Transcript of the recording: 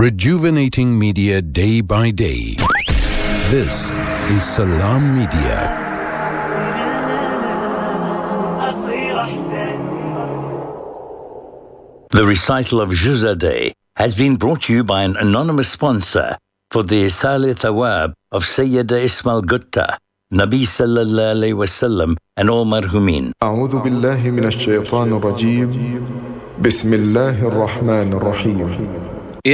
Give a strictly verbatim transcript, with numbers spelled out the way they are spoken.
rejuvenating media day by day. This is Salam Media. The recital of Juzadeh has been brought to you by an anonymous sponsor for the Isale Thawab of Sayyida Ismail Gutta, Nabi Sallallahu Alaihi Wasallam and all marhumin. أعوذ بالله من الشيطان الرجيم بسم الله الرحمن الرحيم